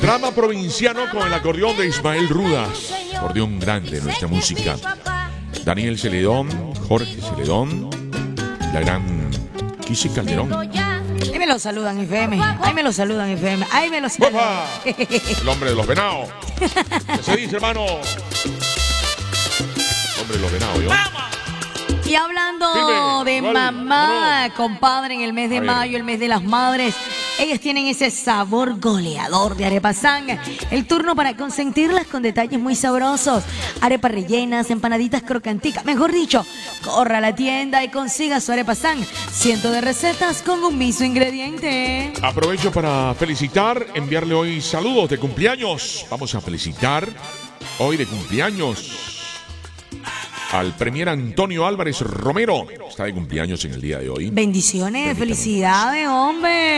Drama provinciano con el acordeón de Ismael Rudas. Acordeón grande de nuestra música. Daniel Celedón, Jorge Celedón, la gran Kisi Calderón. Ahí me lo saludan, FM. Ahí me lo saludan, FM. Ahí me lo saludan. ¡Opa! El hombre de los venados. ¿Qué se dice, hermano? El hombre de los venados, ¿yo? Y hablando Firme, de igual, mamá, no. compadre, en el mes de A ver. mayo, el mes de las madres, ellas tienen ese sabor goleador de arepasán. El turno para consentirlas con detalles muy sabrosos. Arepas rellenas, empanaditas crocanticas. Mejor dicho, corra a la tienda y consiga su arepasán. Cientos de recetas con un mismo ingrediente. Aprovecho para felicitar, enviarle hoy saludos de cumpleaños. Vamos a felicitar hoy de cumpleaños al premier Antonio Álvarez Romero. Está de cumpleaños en el día de hoy. Bendiciones, Permítame. felicidades, hombre.